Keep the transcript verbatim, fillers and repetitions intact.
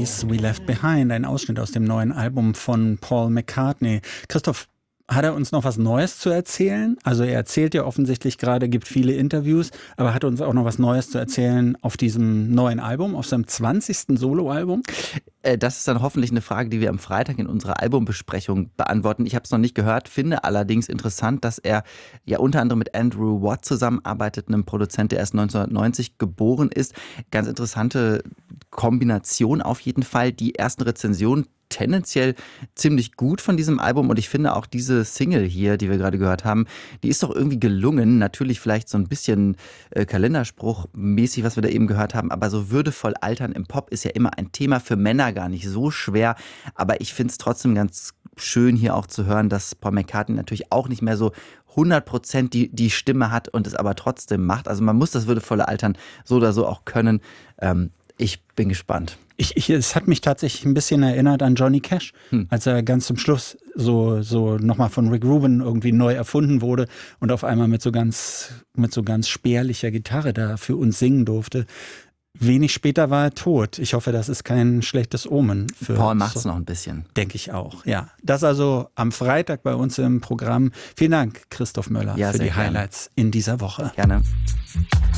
Memories We Left Behind, ein Ausschnitt aus dem neuen Album von Paul McCartney. Christoph, hat er uns noch was Neues zu erzählen? Also er erzählt ja offensichtlich gerade, gibt viele Interviews, aber hat er uns auch noch was Neues zu erzählen auf diesem neuen Album, auf seinem zwanzigsten Soloalbum? Das ist dann hoffentlich eine Frage, die wir am Freitag in unserer Albumbesprechung beantworten. Ich habe es noch nicht gehört, finde allerdings interessant, dass er ja unter anderem mit Andrew Watt zusammenarbeitet, einem Produzent, der erst neunzehnhundertneunzig geboren ist. Ganz interessante Kombination auf jeden Fall. Die ersten Rezensionen tendenziell ziemlich gut von diesem Album und ich finde auch diese Single hier, die wir gerade gehört haben, die ist doch irgendwie gelungen. Natürlich vielleicht so ein bisschen äh, Kalenderspruch-mäßig, was wir da eben gehört haben, aber so würdevoll altern im Pop ist ja immer ein Thema für Männer, gar nicht so schwer, aber ich finde es trotzdem ganz schön hier auch zu hören, dass Paul McCartney natürlich auch nicht mehr so hundert Prozent die, die Stimme hat und es aber trotzdem macht. Also man muss das würdevolle Altern so oder so auch können. Ähm, ich bin gespannt. Ich, ich, es hat mich tatsächlich ein bisschen erinnert an Johnny Cash, hm. als er ganz zum Schluss so, so nochmal von Rick Rubin irgendwie neu erfunden wurde und auf einmal mit so ganz, mit so ganz spärlicher Gitarre da für uns singen durfte. Wenig später war er tot. Ich hoffe, das ist kein schlechtes Omen. Für Paul macht's so, noch ein bisschen. Denke ich auch, ja. Das also am Freitag bei uns im Programm. Vielen Dank, Christoph Möller, ja, für die gerne. Highlights in dieser Woche. Gerne.